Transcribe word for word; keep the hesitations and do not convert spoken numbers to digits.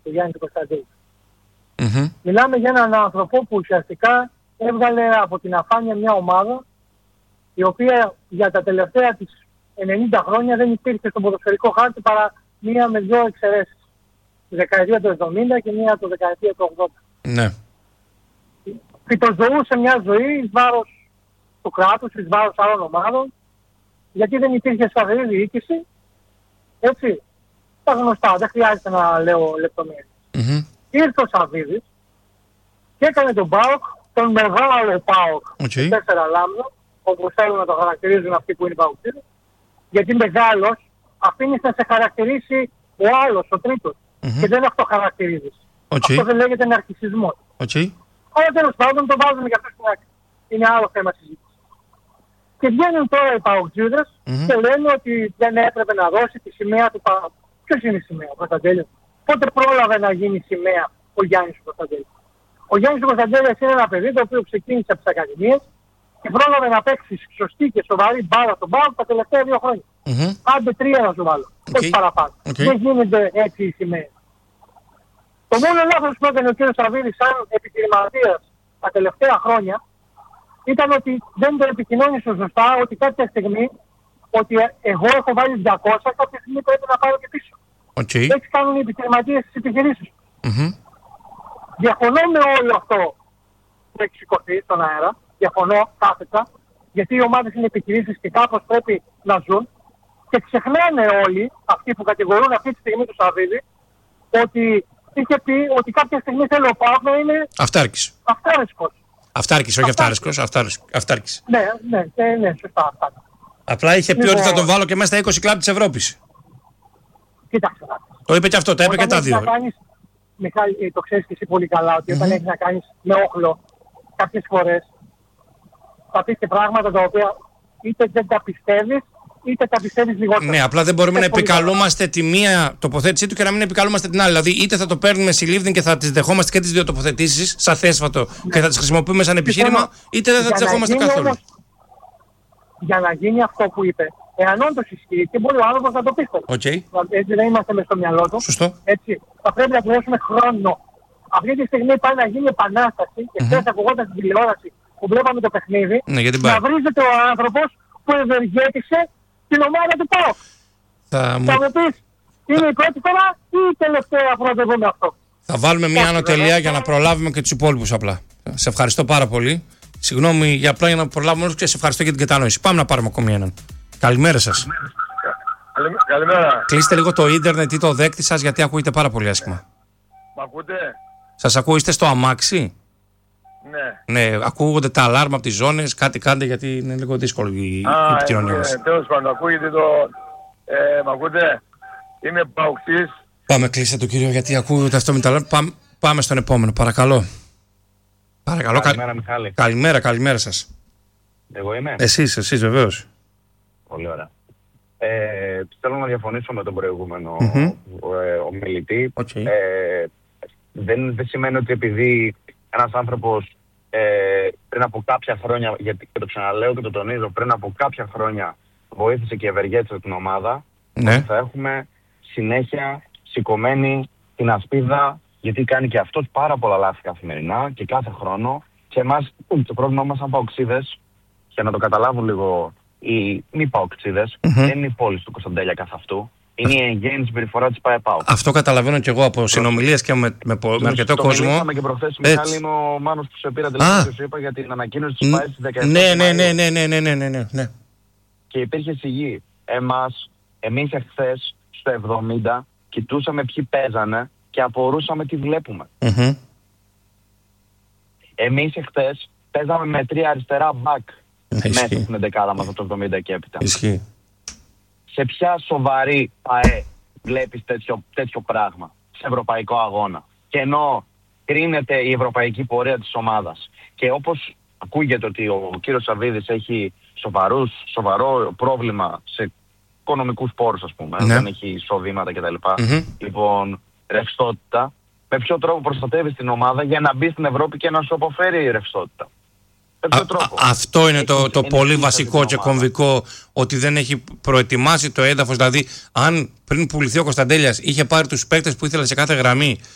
του Γιάννη του Κωνσταντέλη. Mm-hmm. Μιλάμε για έναν άνθρωπο που ουσιαστικά έβγαλε από την αφάνεια μια ομάδα η οποία για τα τελευταία της ενενήντα χρόνια δεν υπήρχε στον ποδοσφαιρικό χάρτη παρά μία με δύο εξαιρέσεις. Τη δεκαετία του εβδομήντα και μία τη δεκαετία του ογδόντα. Ναι. Φυτοζωούσε μια ζωή εις βάρος του κράτους, εις βάρος άλλων ομάδων, γιατί δεν υπήρχε σταθερή διοίκηση. Έτσι, τα γνωστά, δεν χρειάζεται να λέω λεπτομέρειες. Mm-hmm. Ήρθε ο Σαββίδης και έκανε τον ΠΑΟΚ, τον μεγάλο ΠΑΟΚ, okay. τέσσερα λάμδα, όπως θέλουν να το χαρακτηρίζουν αυτοί που είναι παοκτήρες, γιατί μεγάλος αφήνεις να σε χαρακτηρίσει ο άλλος, ο τρίτος, mm-hmm. και δεν αυτοχαρακτηρίζεις. Okay. Αυτό δεν λέγεται ναρκισσισμός. Okay. Αλλά τέλος πάντων το βάζουμε για αυτό στην άκρη. Είναι άλλο θέμα συζήτηση. Και βγαίνουν τώρα οι παοκτζίδες mm-hmm. και λένε ότι δεν έπρεπε να δώσει τη σημαία του ΠΑΟΚ. Ποιος είναι η σημαία, ο Κωνσταντέλιος? Πότε πρόλαβε να γίνει σημαία ο Γιάννης ο Κωνσταντέλιος? Ο Γιάννης ο Κωνσταντέλιος είναι ένα παιδί το οποίο ξεκίνησε από τις ακαδημίες και πρόλαβε να παίξει σωστή και σοβαρή μπάλα στον ΠΑΟΚ τα τελευταία δύο χρόνια. Mm-hmm. Άντε τρία να σου βάλω. Okay. Όχι παραπάνω. Okay. Δεν γίνεται έτσι η σημαία. Το μόνο λάθος που έκανε ο κ. Σαββίδης σαν επιχειρηματίας τα τελευταία χρόνια ήταν ότι δεν το επικοινώνησε σωστά ότι κάποια στιγμή ότι εγώ έχω βάλει διακόσια, κάποια στιγμή πρέπει να πάρω και πίσω. Okay. Έτσι κάνουν οι επιχειρηματίες στις επιχειρήσεις. Mm-hmm. Διαφωνώ με όλο αυτό που έχει σηκωθεί στον αέρα. Διαφωνώ κάθετα, γιατί οι ομάδες είναι επιχειρήσεις και κάπως πρέπει να ζουν. Και ξεχνάνε όλοι αυτοί που κατηγορούν αυτή τη στιγμή του Σαββίδη ότι είχε πει ότι κάποια στιγμή θέλει ο ΠΑΟΚ να είναι αυτάρκης. Αυτάρκης. Αυτάρκης, όχι αυτάρκης. Αυτάρκης. Ναι, ναι, ναι, ναι, σωστά. Αυτάρκης. Απλά είχε πει λοιπόν, ότι θα τον βάλω και μέσα στα είκοσι κλαμπ της Ευρώπης. Κοίταξε. Το είπε και αυτό, τα είπε και τα δύο. Κάνεις, Μιχάλη, το ξέρεις και εσύ πολύ καλά, ότι mm-hmm. όταν έχεις να κάνεις με όχλο κάποιες φορές θα πεις και πράγματα τα οποία είτε δεν τα πιστεύεις, είτε τα πιστεύεις λιγότερο. Ναι, απλά δεν μπορούμε να επικαλούμαστε τη μία τοποθέτησή του και να μην επικαλούμαστε την άλλη. Δηλαδή, είτε θα το παίρνουμε συλλήβδιν και θα τις δεχόμαστε και τις δύο τοποθετήσεις, σαν θέσφατο, ναι. και θα τις χρησιμοποιούμε σαν επιχείρημα, είτε δεν θα τις δεχόμαστε καθόλου. Όμως, για να γίνει αυτό που είπε, εάν όντως ισχύει και μπορεί ο άνθρωπος να το πει. Okay. Έτσι δεν είμαστε μες στο μυαλό του. Σωστό. Έτσι, θα πρέπει να του δώσουμε χρόνο. Αυτή τη στιγμή πάει να γίνει επανάσταση και χθες mm-hmm. ακουγόντας την τηλεόραση που βλέπαμε το παιχνίδι, ναι, να βρίζεται ο άνθρωπος που ευεργέτησε την ομάδα του ΠΑΟΚ. Θα, θα μου πεις, είναι η πρώτη φορά ή η τελευταία φορά που δούμε αυτό? Θα βάλουμε μια άνω τελεία για να προλάβουμε και τους υπόλοιπους απλά. Σε ευχαριστώ πάρα πολύ. Συγγνώμη για απλά για να προλάβουμε όλους και σε ευχαριστώ για την κατανόηση. Πάμε να πάρουμε ακόμη έναν. Καλημέρα σας. Καλημέρα. Κλείστε λίγο το ίντερνετ ή το δέκτη σας γιατί ακούγεται πάρα πολύ άσχημα. Μ' ακούτε? Σας ακούω, είστε στο αμάξι? Ναι. Ναι, ακούγονται τα αλάρμα από τις ζώνες, κάτι κάντε γιατί είναι λίγο δύσκολο η, Α, η επικοινωνία μας. Ε, τέλος πάντων, ακούγεται το... Ε, μ' ακούτε? Είμαι παοκτής. Πάμε, κλείστε το κύριο γιατί ακούγονται αυτό με τα αλάρμα. Πάμε, πάμε στον επόμενο, παρακαλώ. Παρακαλώ. Καλημέρα, Μιχάλη. Καλημέρα, καλημέρα σας. Εγώ είμαι. Εσείς, εσείς βεβαίως. Πολύ ωραία. Ε, θέλω να διαφωνήσω με τον προηγούμενο mm-hmm. ε, ομιλητή. Okay. Ε, δεν, δεν σημαίνει ότι επειδή ένας άνθρωπος ε, πριν από κάποια χρόνια, γιατί και το ξαναλέω και το τονίζω, πριν από κάποια χρόνια βοήθησε και ευεργέτησε την ομάδα, ναι. ότι θα έχουμε συνέχεια σηκωμένη την ασπίδα, γιατί κάνει και αυτός πάρα πολλά λάθη καθημερινά και κάθε χρόνο. Και εμάς, το πρόβλημα μας σαν παοξίδες, για να το καταλάβουν λίγο οι μη παοξίδες, mm-hmm. δεν είναι η πόλη του Κωνσταντέλια καθ' αυτού. Είναι η εγγέννη συμπεριφορά της ΠΑΕΠΑΟΚ. Αυτό καταλαβαίνω και εγώ από συνομιλίες και με, με, με, με αρκετό κόσμο. Το μιλήσαμε και προχθές, Μιχάλη, είναι ο Μάνος που σε πήρα τηλέφωνο και σου είπα για την ανακοίνωση της ΠΑΕ στις δεκαεπτά. Ναι, ναι, ναι, ναι, ναι, ναι, ναι, ναι, ναι. Και υπήρχε σιγή. Εμάς, εμείς εχθές στο εβδομήντα κοιτούσαμε ποιοι παίζανε και απορούσαμε τι βλέπουμε. Mm-hmm. Εμείς εχθές παίζαμε με τρία αριστερά μπακ μέσα στην εντεκάδα μας από το εβδομήντα και έπειτα. Ισχύει. Σε ποια σοβαρή ΠΑΕ βλέπεις τέτοιο, τέτοιο πράγμα σε ευρωπαϊκό αγώνα? Και ενώ κρίνεται η ευρωπαϊκή πορεία της ομάδας και όπως ακούγεται ότι ο κύριος Σαββίδης έχει σοβαρούς, σοβαρό πρόβλημα σε οικονομικούς πόρους, ας πούμε, ναι. δεν έχει εισοδήματα κτλ. Mm-hmm. Λοιπόν, ρευστότητα, με ποιο τρόπο προστατεύεις την ομάδα για να μπει στην Ευρώπη και να σου αποφέρει η ρευστότητα? Α, α, αυτό είναι το, το πολύ βασικό και κομβικό, ότι δεν έχει προετοιμάσει το έδαφος. Δηλαδή, αν πριν πουληθεί ο Κωνσταντέλιας είχε πάρει τους παίκτες που ήθελε σε κάθε γραμμή